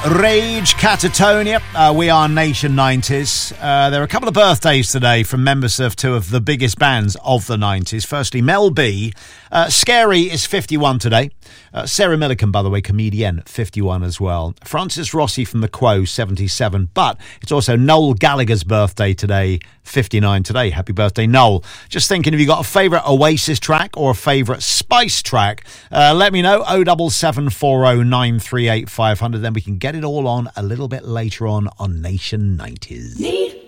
Rage, Catatonia, We Are Nation 90s. There are a couple of birthdays today from members of two of the biggest bands of the 90s. Firstly, Mel B. Scary is 51 today. Sarah Millican, by the way, comedian, 51 as well. Francis Rossi from The Quo, 77. But it's also Noel Gallagher's birthday today, 59 today. Happy birthday, Noel. Just thinking, have you got a favourite Oasis track or a favourite Spice track? Let me know, 07740 938 500. Then we can get it all on a little bit later on Nation 90s.